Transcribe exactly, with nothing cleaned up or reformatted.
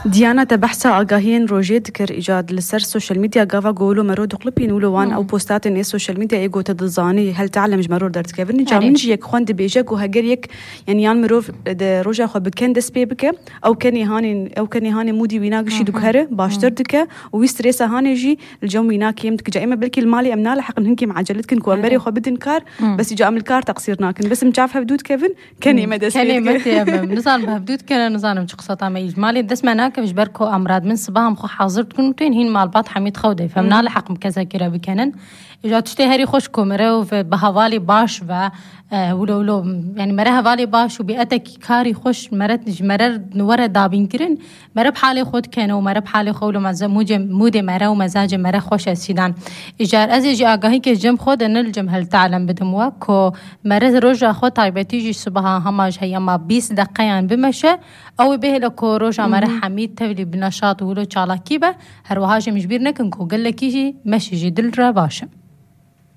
ديانا تبحثا آگاهين روجي دكر إيجاد لسر السوشيال ميديا قافا قولوا مرو دقلبين ولو وان أو بوستات إن السوشيال ميديا يقول تدزاني هل تعلم مرو درت كيفن جا من جيك خوان دبيجك وهجر يك يعني يان مرو روجا خو بكن دس بيبك أو كان يهاني أو كان يهاني مودي ويناك شي دكهره باشتر دكه ويستريس هاني جي الجو ويناك يمتك جاي ما بلكي المالي أمنا لحق هنكي معجلتكن كوامبري خو بدن كار بس جاء من الكار تقصيرناكن بس مجافها بدود كيفن كان يمد دس كان يمد يا نظام بهبدود كان نظام قصة ما يجمالي دس مناك مش بركو أمراض من صباهم خو حاضر تكونوا تين هين مع الباط حميد خودي فمنا لحق مكذا كرا بكنن إذا تشتهري خوش كومرة وبهوالي باش و ولو لو يعني مرة هوالي باش وبيئتك كاري خوش مرت نج مرر نورة دابين كرن مرة بحالي خود كانوا مرة بحالي خولو مز موجة مودة مرة ومزاج مرة خوش السيدان إجار أزيج آگاهی که جم خود نلجم هل تعلم بدموا كو مرة رجع خود طيبتيجي صباها هماج هي ما بيس دقيقة بمشة أو به لكو رجع مرة حميد تولي بنشاط ولو چالاكي به هر وهاج مجبر نكن كو قال لك يجي مشي جدل رباشم